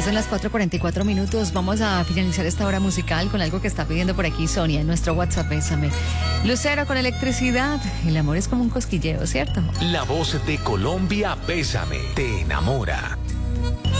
Ya son las 4:44. Vamos a finalizar esta hora musical con algo que está pidiendo por aquí Sonia en nuestro WhatsApp. Bésame. Lucero con electricidad. El amor es como un cosquilleo, ¿cierto? La voz de Colombia, Bésame, te enamora.